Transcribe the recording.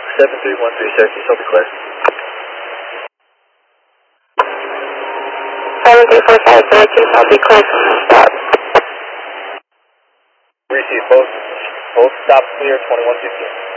7313 Syracuse, will be clear. 7345 Syracuse, I'll be clear from the stop. Receive both stops clear, 2115.